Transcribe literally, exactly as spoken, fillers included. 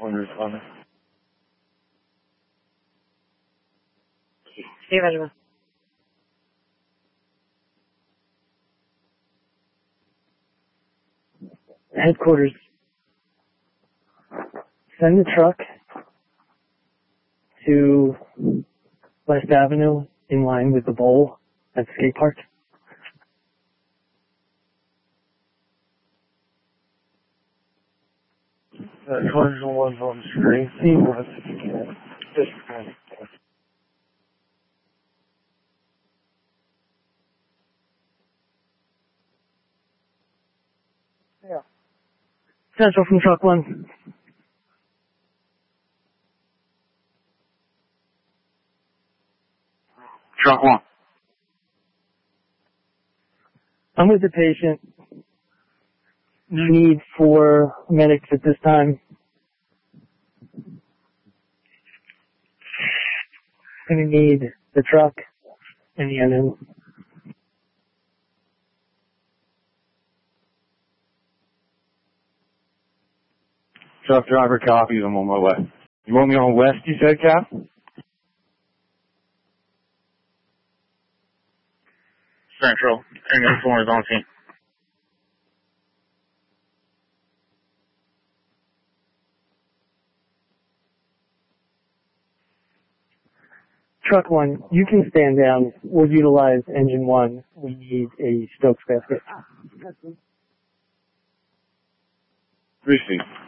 One responder. Sí, Valva. Headquarters. Send the truck to West Avenue in line with the bowl at the skate park. That collision was on the screen. See what? This one. Yeah. Central from truck one. Truck one. I'm with the patient. No need for medics at this time. Gonna need the truck and the ambulance. Truck driver copies. I'm on my way. You want me on west, you said, Cap? Central. Ambulance one is on scene. Truck one, you can stand down. We'll utilize engine one. We need a Stokes basket. Receive.